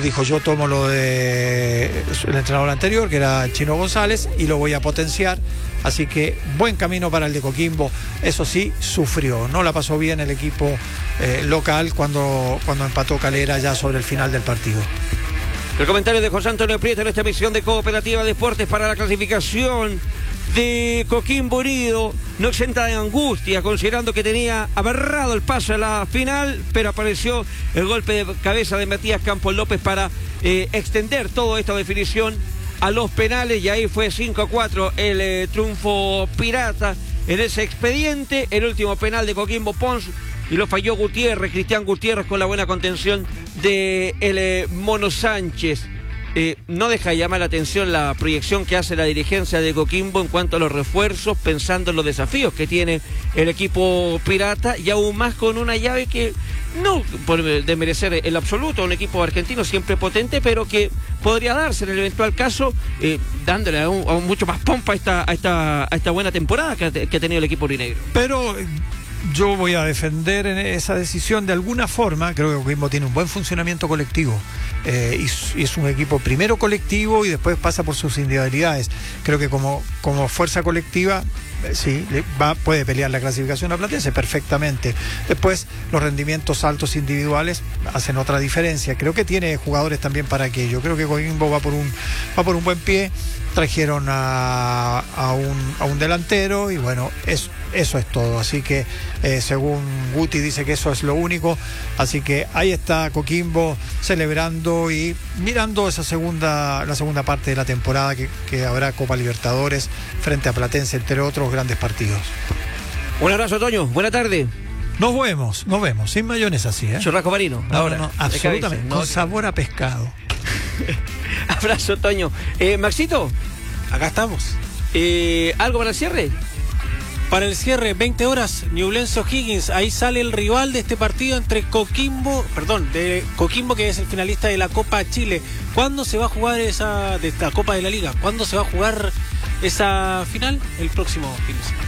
dijo: yo tomo lo de el entrenador anterior, que era Chino González, y lo voy a potenciar. Así que buen camino para el de Coquimbo. Eso sí, sufrió, no la pasó bien el equipo local cuando empató Calera ya sobre el final del partido. El comentario de José Antonio Prieto en esta emisión de Cooperativa Deportes para la clasificación de Coquimbo Unido, no exenta de angustia, considerando que tenía amarrado el paso a la final, pero apareció el golpe de cabeza de Matías Campos López para extender toda esta definición a los penales, y ahí fue 5-4 el triunfo pirata en ese expediente. El último penal de Coquimbo Pons, y lo falló Gutiérrez, Cristian Gutiérrez, con la buena contención de el Mono Sánchez. No deja de llamar la atención la proyección que hace la dirigencia de Coquimbo en cuanto a los refuerzos, pensando en los desafíos que tiene el equipo pirata, y aún más con una llave que, no por desmerecer el absoluto, un equipo argentino siempre potente, pero que podría darse en el eventual caso, dándole aún mucho más pompa a esta buena temporada que ha tenido el equipo urinegro. Pero yo voy a defender en esa decisión de alguna forma. Creo que Coquimbo tiene un buen funcionamiento colectivo, y es un equipo primero colectivo y después pasa por sus individualidades. Creo que como fuerza colectiva, sí, puede pelear la clasificación a Platense perfectamente. Después los rendimientos altos individuales hacen otra diferencia. Creo que tiene jugadores también para aquello. Creo que Coquimbo va por un buen pie. Trajeron a un delantero y bueno, eso es todo. Así que según Guti dice que eso es lo único. Así que ahí está Coquimbo celebrando y mirando la segunda parte de la temporada, que habrá Copa Libertadores frente a Platense, entre otros grandes partidos. Un abrazo, Toño, buena tarde. Nos vemos, sin mayonesa así, ¿eh? Churrasco marino, ahora. No, absolutamente, con sabor a pescado. Abrazo, Toño. Maxito, acá estamos. ¿Algo para el cierre? Para el cierre, 20 horas, Ñublense O'Higgins. Ahí sale el rival de este partido entre Coquimbo, que es el finalista de la Copa Chile. ¿Cuándo se va a jugar de esta Copa de la Liga? ¿Cuándo se va a jugar esa final? El próximo fin de semana.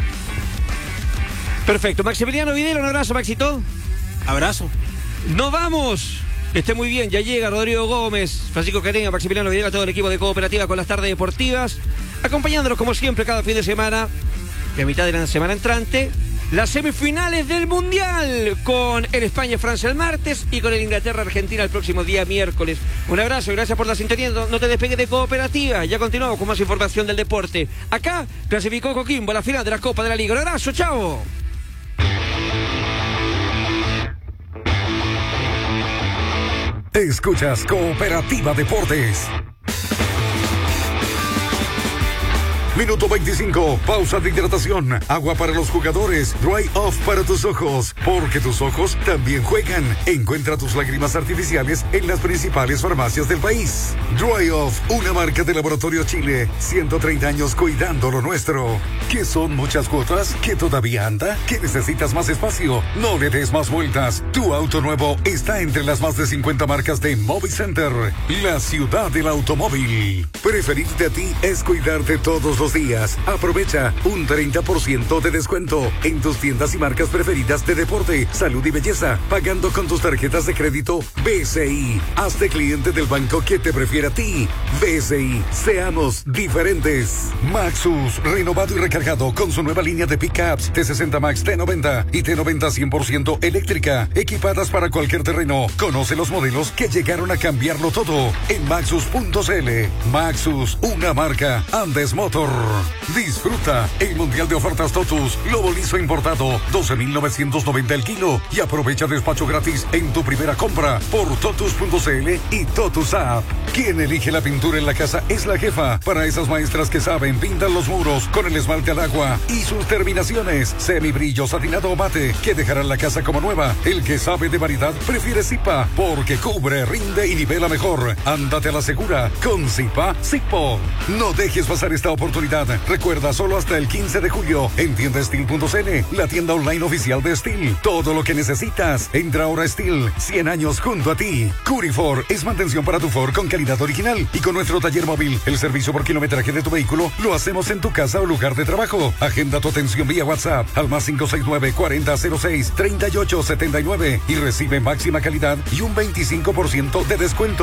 Perfecto. Maximiliano Videla, un abrazo, Maxito. Abrazo. Nos vamos. Que esté muy bien. Ya llega Rodrigo Gómez, Francisco Careña, Maximiliano Videla, todo el equipo de Cooperativa con las tardes deportivas, acompañándonos como siempre cada fin de semana. Y a mitad de la semana entrante, las semifinales del Mundial, con el España-Francia el martes y con el Inglaterra-Argentina el próximo día miércoles. Un abrazo y gracias por la sintonía. No te despegues de Cooperativa. Ya continuamos con más información del deporte. Acá clasificó Coquimbo a la final de la Copa de la Liga. Un abrazo, chao. Escuchas Cooperativa Deportes. Minuto 25, pausa de hidratación, agua para los jugadores, dry off para tus ojos, porque tus ojos también juegan. Encuentra tus lágrimas artificiales en las principales farmacias del país. Dry Off, una marca de Laboratorio Chile, 130 años cuidando lo nuestro. ¿Qué son muchas cuotas? ¿Que todavía anda? ¿Que necesitas más espacio? No le des más vueltas. Tu auto nuevo está entre las más de 50 marcas de Movicenter, la ciudad del automóvil. Preferirte a ti es cuidarte todos los días. Aprovecha un 30% de descuento en tus tiendas y marcas preferidas de deporte, salud y belleza, pagando con tus tarjetas de crédito BCI. Hazte cliente del banco que te prefiere a ti. BCI, seamos diferentes. Maxus, renovado y recargado con su nueva línea de pickups T60 Max, T90 y T90 100% eléctrica, equipadas para cualquier terreno. Conoce los modelos que llegaron a cambiarlo todo en Maxus.cl. Maxus, una marca Andes Motor. Disfruta el Mundial de Ofertas Totus, lobo liso importado, 12.990 el kilo, y aprovecha despacho gratis en tu primera compra por Totus.cl y Totus App. Quien elige la pintura en la casa es la jefa. Para esas maestras que saben, pintan los muros con el esmalte al agua y sus terminaciones, semibrillo, satinado o mate, que dejarán la casa como nueva. El que sabe de variedad prefiere Zipa, porque cubre, rinde y nivela mejor. Ándate a la segura con Zipa Zipo. No dejes pasar esta oportunidad. Recuerda, solo hasta el 15 de julio en tiendasteel.cl, la tienda online oficial de Steel. Todo lo que necesitas. Entra ahora a Steel, 100 años junto a ti. Curifor es mantención para tu Ford con calidad original, y con nuestro taller móvil, el servicio por kilometraje de tu vehículo, lo hacemos en tu casa o lugar de trabajo. Agenda tu atención vía WhatsApp al más 569-4006-3879 y recibe máxima calidad y un 25% de descuento.